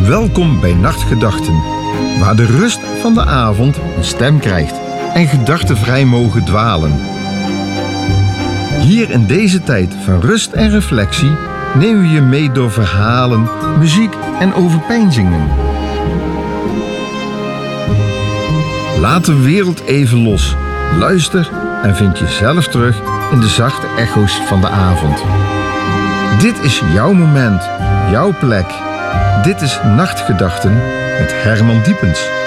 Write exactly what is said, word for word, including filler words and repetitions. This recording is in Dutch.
Welkom bij Nachtgedachten, waar de rust van de avond een stem krijgt en gedachten vrij mogen dwalen. Hier in deze tijd van rust en reflectie nemen we je mee door verhalen, muziek en overpeinzingen. Laat de wereld even los, luister en vind jezelf terug in de zachte echo's van de avond. Dit is jouw moment, jouw plek. Dit is Nachtgedachten met Herman Diepens.